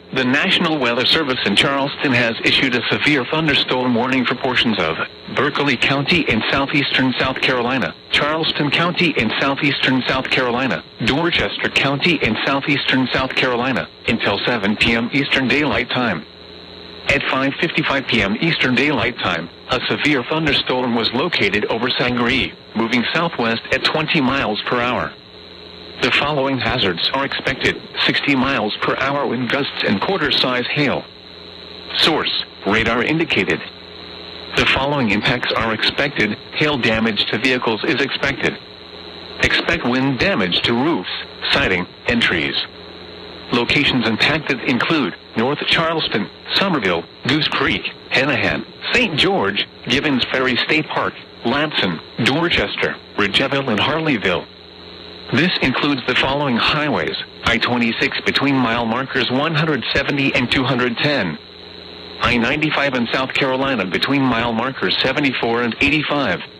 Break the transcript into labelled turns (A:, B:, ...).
A: The National Weather Service in Charleston has issued a severe thunderstorm warning for portions of Berkeley County in southeastern South Carolina, Charleston County in southeastern South Carolina, Dorchester County in southeastern South Carolina, until 7 p.m. Eastern Daylight Time. At 5:55 p.m. Eastern Daylight Time, a severe thunderstorm was located over Sangaree, moving southwest at 20 miles per hour. The following hazards are expected: 60 miles per hour wind gusts and quarter-size hail. Source: radar indicated. The following impacts are expected: hail damage to vehicles is expected. Expect wind damage to roofs, siding, and trees. Locations impacted include North Charleston, Somerville, Goose Creek, Hanahan, St. George, Gibbons Ferry State Park, Lamson, Dorchester, Ridgeville, and Harleyville. This includes the following highways: I-26 between mile markers 170 and 210. I-95 in South Carolina between mile markers 74 and 85.